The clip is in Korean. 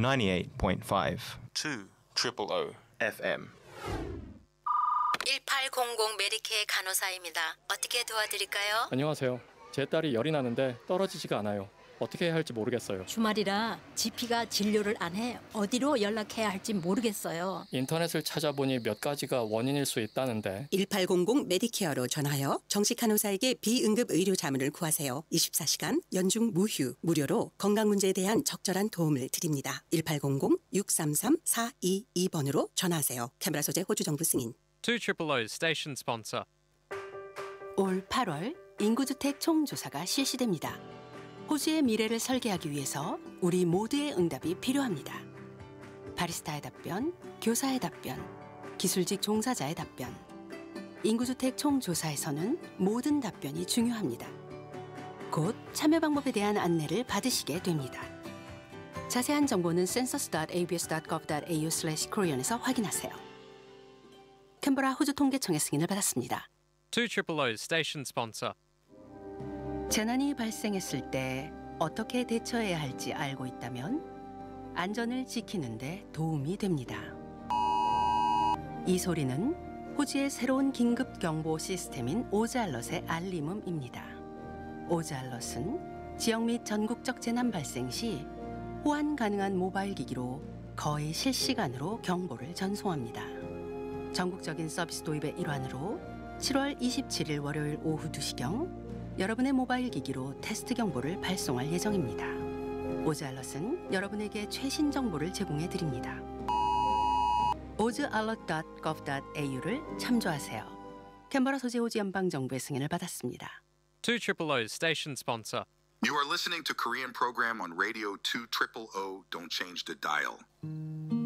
98.5 2 FM 1800 메디케어 간호사입니다. 어떻게 도와드릴까요? 안녕하세요. 제 딸이 열이 나는데 떨어지지가 않아요. 어떻게 해야 할지 모르겠어요. 주말이라 GP가 진료를 안 해 어디로 연락해야 할지 모르겠어요. 인터넷을 찾아보니 몇 가지가 원인일 수 있다는데 1800 메디케어로 전화하여 정식 간호사에게 비응급 의료 자문을 구하세요. 24시간 연중 무휴 무료로 건강 문제에 대한 적절한 도움을 드립니다. 1800-633-422번으로 전화하세요. 캐머라 소재 호주 정부 승인. 200 스테이션 스폰서. 올 8월 인구주택 총조사가 실시됩니다. 호주의 미래를 설계하기 위해서 우리 모두의 응답이 필요합니다. 바리스타의 답변, 교사의 답변, 기술직 종사자의 답변. 인구주택 총조사에서는 모든 답변이 중요합니다. 곧 참여 방법에 대한 안내를 받으시게 됩니다. 자세한 정보는 census.abs.gov.au/korean에서 확인하세요. 캔버라 호주 통계청의 승인을 받았습니다. 200 스테이션 스폰서. 재난이 발생했을 때 어떻게 대처해야 할지 알고 있다면 안전을 지키는 데 도움이 됩니다. 이 소리는 호주의 새로운 긴급 경보 시스템인 오즈알럿의 알림음입니다. 오즈알럿은 지역 및 전국적 재난 발생 시 호환 가능한 모바일 기기로 거의 실시간으로 경보를 전송합니다. 전국적인 서비스 도입의 일환으로 7월 27일 월요일 오후 2시경 여러분의 모바일 기기로 테스트 경보를 발송할 예정입니다. 오즈알럿은 여러분에게 최신 정보를 제공해 드립니다. ozealert.gov.au를 참조하세요. 캔버라 소재 호주 연방정부의 승인을 받았습니다. 200 스테이션 스폰서. You are listening to Korean program on radio 200. Don't change the dial.